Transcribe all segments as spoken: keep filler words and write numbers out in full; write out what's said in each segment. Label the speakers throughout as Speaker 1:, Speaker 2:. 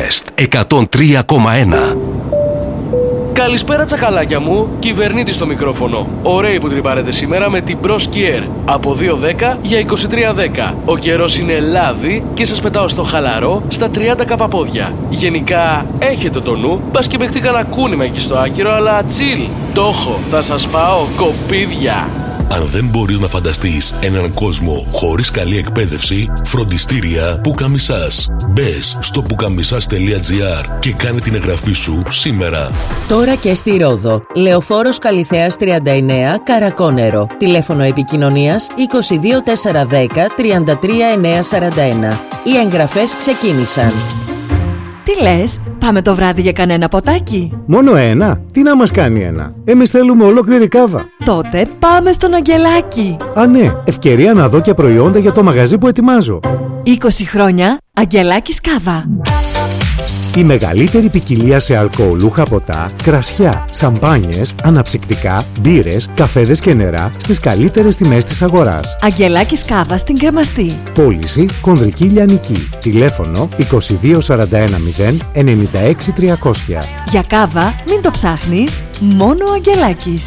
Speaker 1: West εκατόν τρία κόμμα ένα.
Speaker 2: Καλησπέρα τσακαλάκια μου, κυβερνήτης στο μικρόφωνο. Ωραίοι που τρυπάρετε σήμερα με την Pro Skier. Από δύο δέκα για είκοσι τρία δέκα. Ο καιρός είναι λάδι και σας πετάω στο χαλαρό στα τριάντα καπαπόδια. Γενικά έχετε το νου, μπας και παιχτεί κανένα κούνημα εκεί στο άκυρο, αλλά chill. Το έχω, θα σας πάω κοπίδια.
Speaker 3: Αν δεν μπορείς να φανταστείς έναν κόσμο χωρίς καλή εκπαίδευση, φροντιστήρια Πουκαμισάς. Μπες στο πουκαμισάς τελεία τζι άρ και κάνε την εγγραφή σου σήμερα.
Speaker 4: Τώρα και στη Ρόδο. Λεωφόρος Καλιθέας τριάντα εννέα, Καρακόνερο. Τηλέφωνο επικοινωνίας είκοσι δύο τετρακόσια δέκα τριάντα τρία εννιακόσια σαράντα ένα. Οι εγγραφές ξεκίνησαν.
Speaker 5: Τι λες, πάμε το βράδυ για κανένα ποτάκι?
Speaker 6: Μόνο ένα? Τι να μας κάνει ένα? Εμείς θέλουμε ολόκληρη κάβα.
Speaker 5: Τότε πάμε στον Αγγελάκη.
Speaker 6: Α, ναι, ευκαιρία να δω και προϊόντα για το μαγαζί που ετοιμάζω.
Speaker 5: είκοσι χρόνια Αγγελάκης Κάβα.
Speaker 6: Η μεγαλύτερη ποικιλία σε αλκοολούχα ποτά, κρασιά, σαμπάνιες, αναψυκτικά, μπύρες, καφέδες και νερά στις καλύτερες τιμές της αγοράς.
Speaker 5: Αγγελάκης Κάβα στην Κρεμαστή.
Speaker 6: Πώληση Κονδρική Λιανική. Τηλέφωνο είκοσι δύο σαράντα ένα μηδέν ενενήντα έξι τριακόσια.
Speaker 5: Για κάβα μην το ψάχνεις, μόνο ο Αγγελάκης.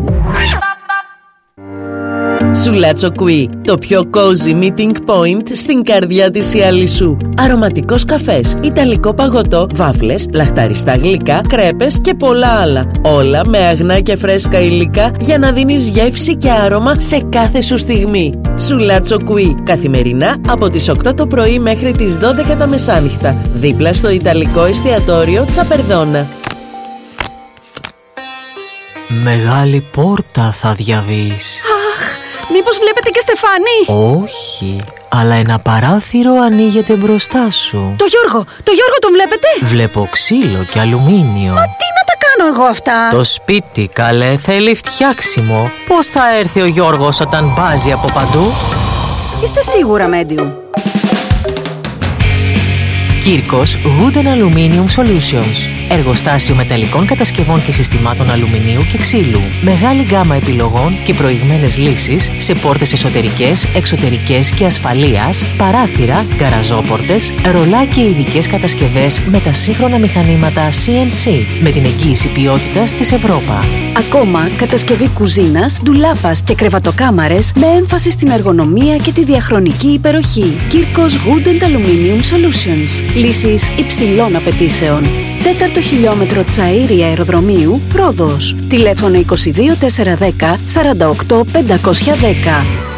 Speaker 4: Σουλάτσο Κουί, το πιο cozy meeting point στην καρδιά της Ιαλισσού. Αρωματικός καφές, ιταλικό παγωτό, βάφλες, λαχταριστά γλυκά, κρέπες και πολλά άλλα. Όλα με αγνά και φρέσκα υλικά για να δίνεις γεύση και άρωμα σε κάθε σου στιγμή. Σουλάτσο Κουί, καθημερινά από τις οκτώ το πρωί μέχρι τις δώδεκα τα μεσάνυχτα, δίπλα στο ιταλικό εστιατόριο Τσαπερδόνα.
Speaker 7: Μεγάλη πόρτα θα διαβείς.
Speaker 8: Μήπως βλέπετε και Στεφάνη?
Speaker 7: Όχι, αλλά ένα παράθυρο ανοίγεται μπροστά σου.
Speaker 8: Το Γιώργο, το Γιώργο τον βλέπετε?
Speaker 7: Βλέπω ξύλο και αλουμίνιο.
Speaker 8: Μα τι να τα κάνω εγώ αυτά?
Speaker 7: Το σπίτι, καλέ, θέλει φτιάξιμο. Πώς θα έρθει ο Γιώργος όταν μπάζει από παντού?
Speaker 8: Είστε σίγουρα medium?
Speaker 7: Κύρκος Wooden Aluminium Solutions. Εργοστάσιο μεταλλικών κατασκευών και συστημάτων αλουμινίου και ξύλου. Μεγάλη γκάμα επιλογών και προηγμένες λύσεις σε πόρτες εσωτερικές, εξωτερικές και ασφαλείας, παράθυρα, γκαραζόπορτες, ρολά και ειδικές κατασκευές με τα σύγχρονα μηχανήματα σι εν σι με την εγγύηση ποιότητας της Ευρώπα.
Speaker 8: Ακόμα κατασκευή κουζίνας, ντουλάπας και κρεβατοκάμαρες με έμφαση στην εργονομία και τη διαχρονική υπεροχή. Κύρκος Wooden Aluminium Solutions. Λύσεις υψηλών απαιτήσεων. Τέταρτο χιλιόμετρο Τσαΐρη Αεροδρομίου, Ρόδος. Τηλέφωνο είκοσι δύο τετρακόσια δέκα σαράντα οκτώ πεντακόσια δέκα.